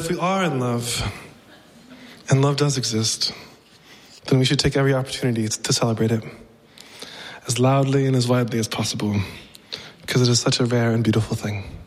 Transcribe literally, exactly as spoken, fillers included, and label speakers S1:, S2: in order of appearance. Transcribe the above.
S1: if we are in love, and love does exist, then we should take every opportunity to celebrate it as loudly and as widely as possible, because it is such a rare and beautiful thing.